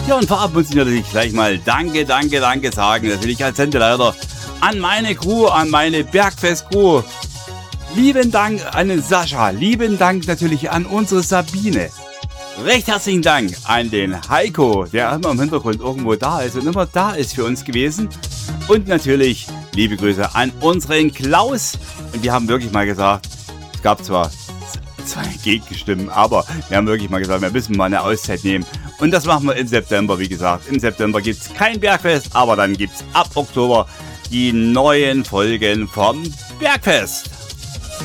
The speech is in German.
Ja, und vorab muss ich natürlich gleich mal Danke sagen. Natürlich als Sendeleiter an meine Crew, an meine Bergfest-Crew. Lieben Dank an Sascha, lieben Dank natürlich an unsere Sabine. Recht herzlichen Dank an den Heiko, der immer im Hintergrund irgendwo da ist und immer da ist für uns gewesen. Und natürlich liebe Grüße an unseren Klaus. Und wir haben wirklich mal gesagt, es gab zwar zwei Gegenstimmen, aber wir haben wirklich mal gesagt, wir müssen mal eine Auszeit nehmen. Und das machen wir im September, wie gesagt. Im September gibt es kein Bergfest, aber dann gibt es ab Oktober die neuen Folgen vom Bergfest.